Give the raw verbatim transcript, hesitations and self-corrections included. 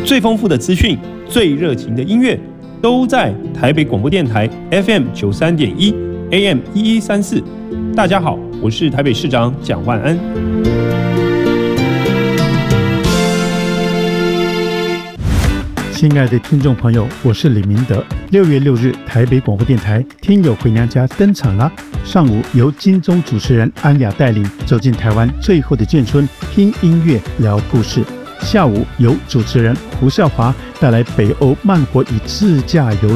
最丰富的资讯、最热情的音乐，都在台北广播电台 F M 九三点一 A M 一一三四。大家好，我是台北市长蒋万安。 亲爱的听众朋友，我是李明德。六月六日，台北广播电台听友回娘家登场啦！上午由金钟主持人安雅带领走进台湾最后的眷村，听音乐聊故事。下午由主持人胡少华带来北欧慢活与自驾游